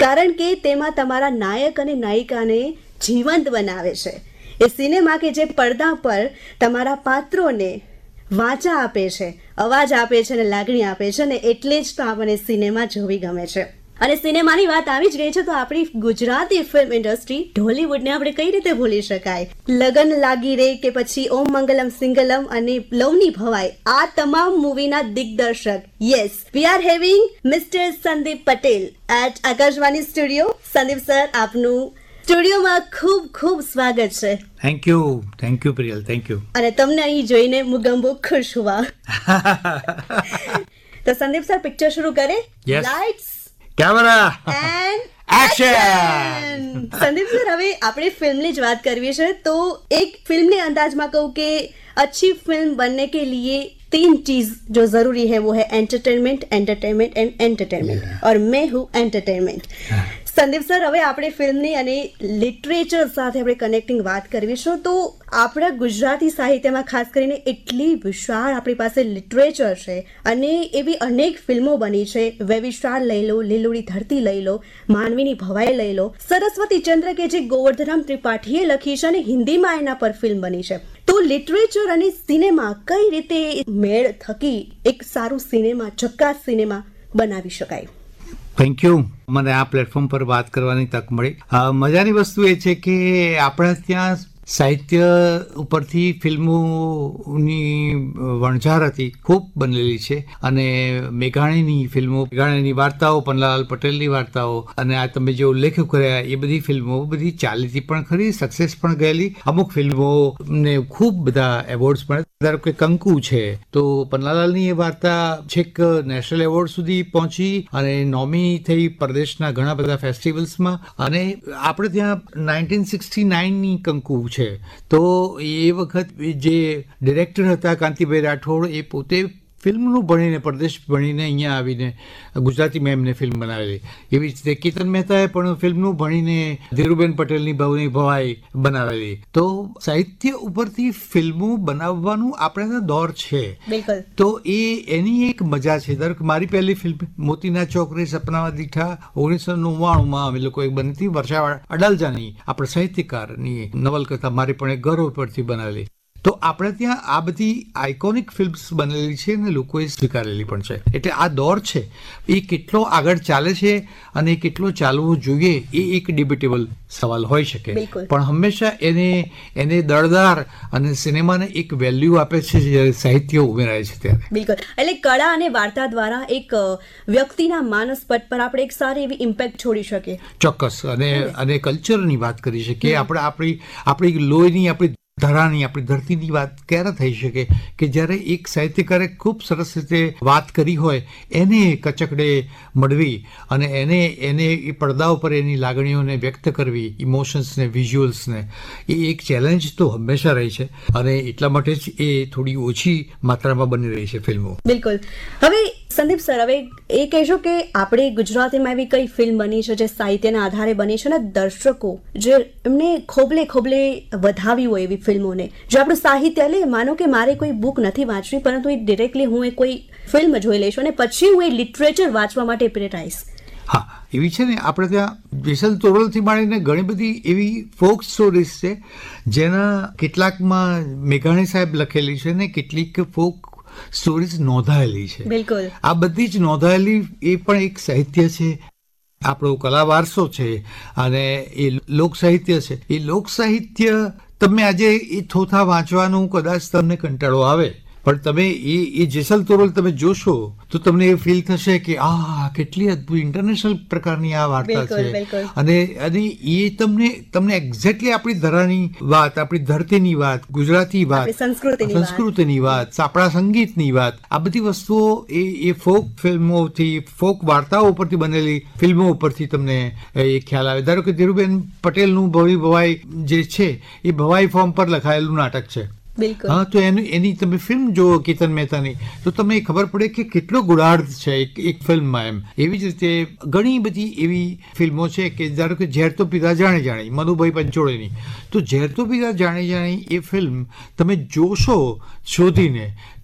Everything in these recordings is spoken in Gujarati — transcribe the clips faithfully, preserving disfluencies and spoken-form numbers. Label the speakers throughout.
Speaker 1: કારણ કે તેમાં તમારા નાયક અને નાયિકાને જીવંત બનાવે છે. એ સિનેમા કે જે પડદા પર તમારા પાત્રોને વાચા આપે છે, અવાજ આપે છે અને લાગણી આપે છે, ને એટલે જ તો આપણને સિનેમા જોવી ગમે છે. અને સિનેમાની વાત આવી જ ગઈ છે તો આપણી ગુજરાતી ફિલ્મ ઇન્ડસ્ટ્રી, ઢોલીવુડને આપણે કઈ રીતે ભૂલી શકાય? લગન લાગી રે કે પછી ઓમ મંગલમ સિંગલમ અને લવની ભવાઈ, આ તમામ મૂવીના દિગ્દર્શક, yes, we are having mister Sandeep Patel at Akashvani studio. Sandeep sir, આપનું સ્ટુડિયોમાં ખૂબ ખૂબ સ્વાગત છે.
Speaker 2: Thank you thank you Priyal, thank you.
Speaker 1: અને તમને અહીં જોઈને હું ગંભો ખુશ હુઆ. તો સંદીપ સર, પિક્ચર શરૂ કરે. Lights,
Speaker 2: camera
Speaker 1: and
Speaker 2: action.
Speaker 1: Sandeep sir, હવે આપણે ફિલ્મની જ વાત કરવી છે તો એક फिल्मने अंदाज में कहूँ कि अच्छी फिल्म बनने के लिए तीन चीज जो जरूरी है वो है एंटरटेनमेंट, एंटरटेनमेंट एंड एंटरटेनमेंट, और मैं हूँ एंटरटेनमेंट. સંદીપ સર, હવે આપણે ફિલ્મની અને લિટરેચર સાથે આપણે કનેક્ટિંગ વાત કરવી છે તો આપણા ગુજરાતી સાહિત્યમાં ખાસ કરીને એટલી વિશાળ આપણી પાસે લિટરેચર છે અને એવી અનેક ફિલ્મો બની છે. વેવિશાળ લઈ લો, લીલુડી ધરતી લઈ લો, માનવીની ભવાઈ લઈ લો, સરસ્વતી ચંદ્ર કે જે ગોવર્ધનરામ ત્રિપાઠીએ લખી છે અને હિન્દીમાં એના પર ફિલ્મ બની છે. તો લિટરેચર અને સિનેમા કઈ રીતે મેળ થકી એક સારું સિનેમા, ચક્કાસ સિનેમા બનાવી શકાય?
Speaker 2: થેન્ક યુ, મને આ પ્લેટફોર્મ પર વાત કરવાની તક મળી. મજાની વસ્તુ એ છે કે આપણા ત્યાં સાહિત્ય ઉપરથી ફિલ્મોની વણઝાર હતી, ખૂબ બનેલી છે. અને મેઘાણીની ફિલ્મો, મેઘાણીની વાર્તાઓ, પન્નાલાલ પટેલની વાર્તાઓ, અને આ તમે જે ઉલ્લેખ કર્યા એ બધી ફિલ્મો બધી ચાલીતી પણ ખરી, સક્સેસ પણ ગયેલી. અમુક ફિલ્મોને ખૂબ બધા એવોર્ડ્સ પણ, ધારો કે કંકુ છે તો પન્નાલાલની એ વાર્તા છેક નેશનલ એવોર્ડ સુધી પહોંચી અને નોમી થઈ પરદેશના ઘણા બધા ફેસ્ટિવલ્સમાં. અને આપણે ત્યાં નાઇન્ટીન સિક્સટી નાઇનની કંકુ છે તો એ વખત જે ડિરેક્ટર હતા કાંતિભાઈ રાઠોડ, એ પોતે ફિલ્મનું ભણીને, પરદેશ ભણીને અહીંયા આવીને ગુજરાતીમાં એમને ફિલ્મ બનાવેલી. એવી જ રીતે કેતન મહેતાએ પણ ફિલ્મનું ભણીને ધીરુબેન પટેલની ભવની ભવાઈ બનાવેલી. તો સાહિત્ય ઉપરથી ફિલ્મો બનાવવાનું આપણે ત્યાં દોર છે. તો એ એની એક મજા છે. દર મારી પહેલી ફિલ્મ મોતીના ચોકરે સપનામાં દીઠા ઓગણીસો નવ્વાણુંમાં અમે લોકો એક બની હતી, વર્ષા અડાલજાની, આપણે સાહિત્યકારની નવલકથા મારી પણ એક ઘર ઉપરથી બનાવેલી. તો આપણે ત્યાં આ બધી આઇકોનિક ફિલ્મ્સ બનેલી છે અને લોકોએ સ્વીકારેલી પણ છે. એટલે આ દોર છે, એ કેટલો આગળ ચાલે છે અને કેટલો ચાલવો જોઈએ એ એક ડિબેટેબલ સવાલ હોઈ શકે, પણ હંમેશા એને એને દળદાર અને સિનેમાને એક વેલ્યુ આપે છે જ્યારે સાહિત્ય ઉમેરાય છે ત્યારે.
Speaker 1: બિલકુલ. એટલે કળા અને વાર્તા દ્વારા એક વ્યક્તિના માનસ પટ પર આપણે એક સારી એવી ઇમ્પેક્ટ છોડી શકીએ.
Speaker 2: ચોક્કસ. અને અને કલ્ચરની વાત કરી શકીએ આપણે. આપણી આપણી લોહીની, આપણી ધરાની, આપણી ધરતીની વાત ક્યારે થઈ શકે કે જ્યારે એક સાહિત્યકારે ખૂબ સરસ રીતે વાત કરી હોય, એને કચકડે મળવી અને એને એને એ પડદા ઉપર એની લાગણીઓને વ્યક્ત કરવી, ઇમોશન્સને, વિઝ્યુઅલ્સને, એ એક ચેલેન્જ તો હંમેશા રહી છે અને એટલા માટે જ એ થોડી ઓછી માત્રામાં બની રહી છે ફિલ્મો.
Speaker 1: બિલકુલ. હવે સંદીપ સર, હવે એ કહેશો કે આપણે ગુજરાતીમાં એવી કઈ ફિલ્મ બની છે જે સાહિત્યના આધારે બની છે અને દર્શકો જે એમને ખોબલે ખોબલે વધાવી હોય એવી ફિલ્મોને, જો આપણું સાહિત્ય લે, માનો કે મારે કોઈ બુક નથી વાંચવી પરંતુ એ ડિરેક્ટલી હું એ કોઈ ફિલ્મ જોઈ લઈશ અને પછી હું એ લિટરેચર વાંચવા માટે પ્રેરાઈશ.
Speaker 2: હા, એવી છે ને. આપણે ત્યાં જેસલ તોરલથી માંડીને ઘણી બધી એવી ફોક સ્ટોરીઝ છે જેના કેટલાકમાં મેઘાણી સાહેબ લખેલી છે ને કેટલીક ફોક સ્ટોરીઝ નોંધાયેલી છે.
Speaker 1: બિલકુલ.
Speaker 2: આ બધી જ નોંધાયેલી એ પણ એક સાહિત્ય છે, આપણો કલા વારસો છે અને એ લોક સાહિત્ય છે. એ લોક સાહિત્ય તમે આજે એ થોથા વાંચવાનું કદાચ તમને કંટાળો આવે, પણ તમે એ એ જેસલ તોરલ તમે જોશો તો તમને એ ફીલ થશે કે આ કેટલી અદભુત ઇન્ટરનેશનલ પ્રકારની આ વાર્તા છે. અને અને એ તમને તમને એક્ઝેક્ટલી આપણી ધરાની વાત, આપણી ધરતીની વાત, ગુજરાતી વાત, સંસ્કૃતિની વાત, આપણા સંગીતની વાત, આ બધી વસ્તુઓ એ એ ફોક ફિલ્મોથી, ફોક વાર્તાઓ ઉપરથી બનેલી ફિલ્મો ઉપરથી તમને એ ખ્યાલ આવે. ધારો કે ધીરુબેન પટેલનું ભવી ભવાઈ જે છે એ ભવાઈ ફોર્મ પર લખાયેલું નાટક છે. હા, તો એનું એની તમે ફિલ્મ જુઓ કેતન મહેતાની તો તમને ખબર પડે કે કેટલો ગુણાર્થ છે એક એક ફિલ્મમાં. એમ એવી જ રીતે ઘણી બધી એવી ફિલ્મો છે કે ધારો કે ઝેર તો પીધા જાણે જાણી, મનુભાઈ પંચોળીની. તો ઝેર તો પીધા જાણે જાણી એ ફિલ્મ તમે જોશો શોધીને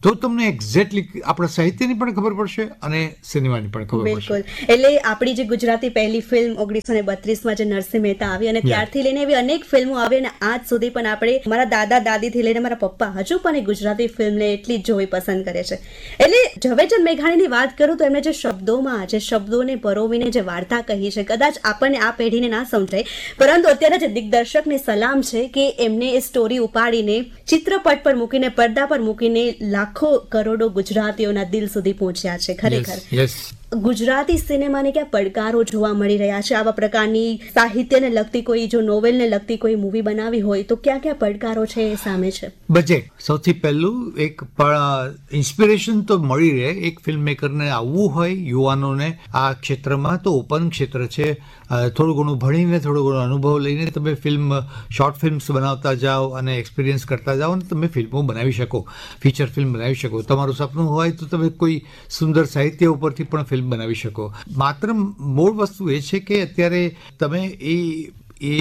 Speaker 2: તો તમને એક્ઝેક્ટલી આપણા સાહિત્યની પણ ખબર પડશે અને સિનેમાની પણ ખબર પડશે.
Speaker 1: બિલકુલ. એટલે આપણી જે ગુજરાતી પહેલી ફિલ્મ ઓગણીસો ને બત્રીસમાં જે નરસિંહ મહેતા આવી અને ત્યારથી લઈને એવી અનેક ફિલ્મો આવી અને આજ સુધી પણ આપણે મારા દાદા દાદીથી લઈને મારા પપ્પા હજુ પણ એ ગુજરાતી ફિલ્મને એટલી જ જોવી પસંદ કરે છે. એટલે ઝવેરચંદ મેઘાણીની વાત કરું તો એમણે જે શબ્દોમાં જે શબ્દોને પરોવીને જે વાર્તા કહી છે, કદાચ આપણને આ પેઢીને ના સમજાય, પરંતુ અત્યારે જે દિગ્દર્શકને સલામ છે કે એમને એ સ્ટોરી ઉપાડીને ચિત્રપટ પર મૂકીને પડદા પર મૂકીને લાખો કરોડો ગુજરાતીઓના દિલ સુધી પહોંચ્યા છે. ખરેખર
Speaker 2: યસ
Speaker 1: ગુજરાતી સિનેમાને ક્યાં પડકારો જોવા મળી રહ્યા છે? આવા પ્રકારની સાહિત્યને લગતી કોઈ જો નોવેલને લગતી કોઈ મૂવી બનાવી હોય તો ક્યાં ક્યાં પડકારો છે એ સામે છે?
Speaker 2: બજેટ સૌથી પહેલું એક ઇન્સ્પિરેશન તો મળી રહે. એક ફિલ્મ મેકરને આવવું હોય યુવાનોને આ ક્ષેત્રમાં તો ઓપન ક્ષેત્ર છે. થોડું ઘણું ભણીને થોડું ઘણું અનુભવ લઈને તમે ફિલ્મ શોર્ટ ફિલ્મ્સ બનાવતા જાઓ અને એક્સપિરિયન્સ કરતા જાઓ અને તમે ફિલ્મો બનાવી શકો, ફીચર ફિલ્મ બનાવી શકો. તમારું સપનું હોય તો તમે કોઈ સુંદર સાહિત્ય ઉપરથી પણ ફિલ્મ બનાવી શકો. માત્ર મૂળ વસ્તુ એ છે કે અત્યારે તમે એ એ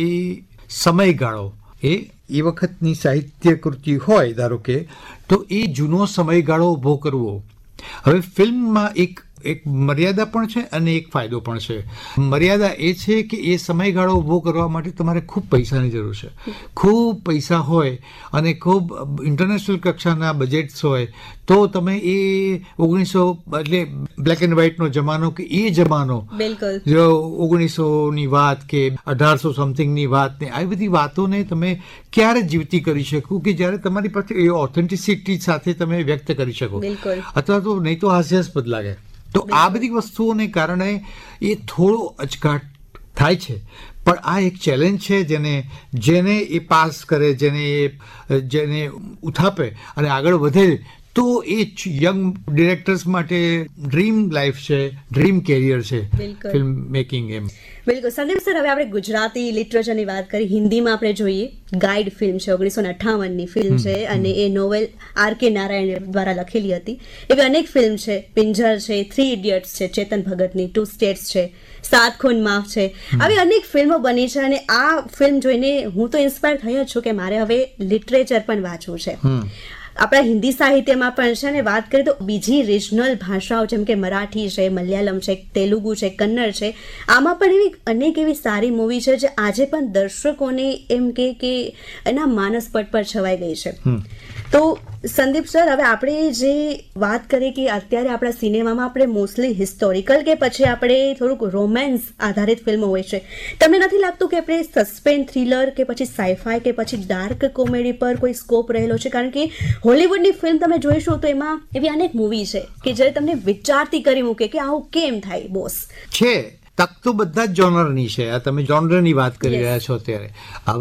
Speaker 2: સમયગાળો એ એ વખતની સાહિત્ય કૃતિ હોય ધારો કે, તો એ જૂનો સમયગાળો ઊભો કરવો. હવે ફિલ્મમાં એક એક મર્યાદા પણ છે અને એક ફાયદો પણ છે. મર્યાદા એ છે કે એ સમયગાળો ઊભો કરવા માટે તમારે ખૂબ પૈસાની જરૂર છે. ખૂબ પૈસા હોય અને ખૂબ ઇન્ટરનેશનલ કક્ષાના બજેટ્સ હોય તો તમે એ ઓગણીસો એટલે બ્લેક એન્ડ વ્હાઇટનો જમાનો કે એ જમાનો
Speaker 1: બિલકુલ
Speaker 2: જો ઓગણીસોની વાત કે અઢારસો સમથિંગની વાત ને આવી બધી વાતોને તમે ક્યારે જીવતી કરી શકો કે જ્યારે તમારી પાસે એ ઓથેન્ટિસિટી સાથે તમે વ્યક્ત કરી શકો,
Speaker 1: બિલકુલ.
Speaker 2: અથવા તો નહીં તો હાસ્યાસ્પદ લાગે. તો આ બધી વસ્તુઓને કારણે એ થોડો અચકાટ થાય છે. પણ આ એક ચેલેન્જ છે જેને જેને એ પાસ કરે, જેને એ જેને ઉથાપે અને આગળ વધે તો એ યંગ ડિરેક્ટર્સ માટે ડ્રીમ લાઈફ છે, ડ્રીમ કેરિયર છે ફિલ્મ મેકિંગ. એમ
Speaker 1: બિલકુલ. સંદીપ સર, હવે આપણે ગુજરાતી લિટરેચરની વાત કરી, હિન્દીમાં આપણે જોઈએ ગાઈડ ફિલ્મ છે, ઓગણીસો ને અઠ્ઠાવનની ફિલ્મ છે અને એ નોવેલ આર કે નારાયણ દ્વારા લખેલી હતી. એવી અનેક ફિલ્મ છે, પિંજર છે, થ્રી ઇડિયટ્સ છે, ચેતન ભગતની ટુ સ્ટેટ્સ છે, સાત ખૂન માફ છે, આવી અનેક ફિલ્મો બની છે. અને આ ફિલ્મ જોઈને હું તો ઇન્સ્પાયર થઈ જ છું કે મારે હવે લિટરેચર પણ વાંચવું છે. આપણા હિન્દી સાહિત્યમાં પણ છે અને વાત કરીએ તો બીજી રિજનલ ભાષાઓ જેમ કે મરાઠી છે, મલયાલમ છે, તેલુગુ છે, કન્નડ છે, આમાં પણ એવી અનેક એવી સારી મૂવી છે જે આજે પણ દર્શકોને એમ કે કે એના માનસ પટ પર છવાઈ ગઈ છે. તો સંદીપ સર, હવે આપણે જે વાત કરીએ કે અત્યારે આપણા સિનેમામાં આપણે મોસ્ટલી હિસ્ટોરિકલ કે પછી આપણે થોડુંક રોમેન્સ આધારિત ફિલ્મો હોય છે. તમને નથી લાગતું કે આપણે સસ્પેન્સ થ્રિલર કે પછી સાયફાઈ કે પછી ડાર્ક કોમેડી પર કોઈ સ્કોપ રહેલો છે? કારણ કે હોલિવૂડની ફિલ્મ તમે જોઈશો તો એમાં એવી અનેક મૂવી છે કે જે તમને વિચારતી કરી મૂકે કે આવું કેમ થાય બોસ
Speaker 2: છે. તક તો બધા જ જોનરની છે. આ તમે જોનરની વાત કરી રહ્યા છો અત્યારે.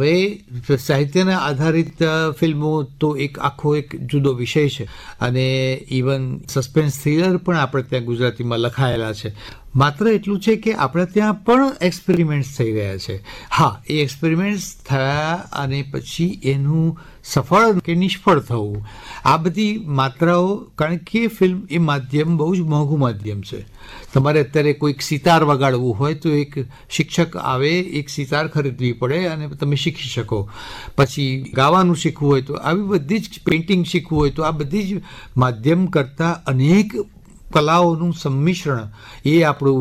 Speaker 2: હવે સાહિત્યના આધારિત ફિલ્મો તો એક આખો એક જુદો વિષય છે અને ઇવન સસ્પેન્સ થ્રિલર પણ આપણે ત્યાં ગુજરાતીમાં લખાયેલા છે. માત્ર એટલું છે કે આપણે ત્યાં પણ એક્સપેરિમેન્ટ્સ થઈ રહ્યા છે. હા, એ એક્સપેરિમેન્ટ્સ થયા અને પછી એનું સફળ કે નિષ્ફળ થવું, આ બધી માત્રાઓ, કારણ કે ફિલ્મ એ માધ્યમ બહુ જ મોંઘું માધ્યમ છે. તમારે અત્યારે કોઈક સિતાર વગાડવું હોય તો એક શિક્ષક આવે, એક સિતાર ખરીદવી પડે અને તમે શીખી શકો. પછી ગાવાનું શીખવું હોય તો આવી બધી જ, પેઇન્ટિંગ શીખવું હોય તો આ બધી જ માધ્યમ કરતાં અનેક કલાઓનું સંમિશ્રણ એ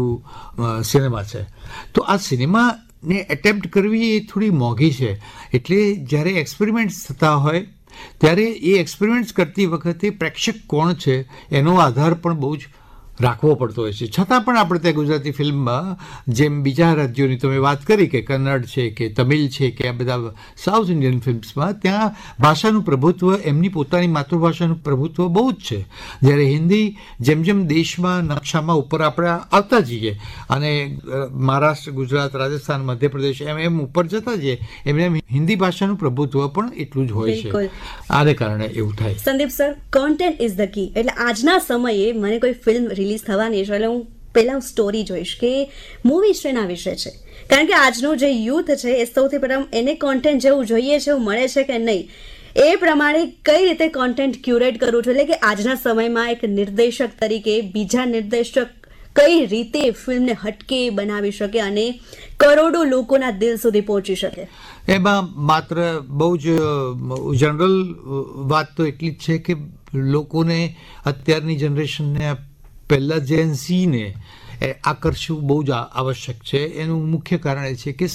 Speaker 2: આપણું સિનેમા છે. તો આ સિનેમાને એટેમ્પ્ટ કરવી એ થોડી મોંઘી છે. એટલે જ્યારે એક્સપેરિમેન્ટ્સ થતા હોય ત્યારે એ એક્સપેરિમેન્ટ્સ કરતી વખતે પ્રેક્ષક કોણ છે એનો આધાર પણ બહુ જ રાખવો પડતો હોય છે. છતાં પણ આપણે ત્યાં ગુજરાતી ફિલ્મમાં જેમ બીજા રાજ્યોની તમે વાત કરી કે કન્નડ છે કે તમિલ છે કે આ બધા સાઉથ ઇન્ડિયન ફિલ્મ્સમાં ત્યાં ભાષાનું પ્રભુત્વ, એમની પોતાની માતૃભાષાનું પ્રભુત્વ બહુ જ છે. જ્યારે હિન્દી જેમ જેમ દેશમાં નકશામાં ઉપર આપણે આવતા જઈએ અને મહારાષ્ટ્ર, ગુજરાત, રાજસ્થાન, મધ્યપ્રદેશ એમ એમ ઉપર જતા જઈએ એમ એમ હિન્દી ભાષાનું પ્રભુત્વ પણ એટલું જ હોય છે. આને કારણે એવું થાય.
Speaker 1: Sandeep sir, content is the key. એટલે આજના સમયે મને કોઈ ફિલ્મ રિલીઝ થવાની છે એટલે હું પહેલા સ્ટોરી જોઈશ કે મૂવી શેના વિશે છે. કારણ કે આજનું જે યુથ છે એ સૌથી પ્રથમ એને કોન્ટેન્ટ જેવું જોઈએ છે, એવું મળે છે કે નહીં, એ પ્રમાણે કઈ રીતે કોન્ટેન્ટ ક્યુરેટ કરવું છે. એટલે કે આજના સમયમાં એક નિર્દેશક તરીકે બીજા નિર્દેશક કઈ રીતે ફિલ્મને હટકે બનાવી શકે અને કરોડો લોકોના દિલ સુધી પહોંચી શકે.
Speaker 2: એમાં માત્ર બહુ જ જનરલ વાત તો એટલી જ છે કે લોકોને અત્યારની જનરેશનને પહેલાં જેન સીને આકર્ષવું બહુ જ આવશ્યક છે. એનું મુખ્ય કારણ એ છે કે